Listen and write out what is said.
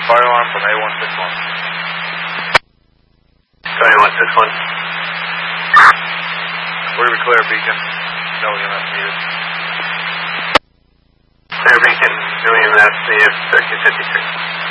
Fire alarm from A161. A161. We're going to clear Beacon. No EMS needed. Clear Beacon, no EMS needed, 1353.